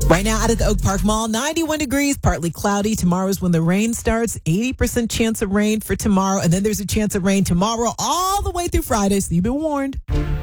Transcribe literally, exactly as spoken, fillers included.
Right now out at the Oak Park Mall, ninety-one degrees, partly cloudy. Tomorrow's when the rain starts, eighty percent chance of rain for tomorrow. And then there's a chance of rain tomorrow all the way through Friday, so you've been warned.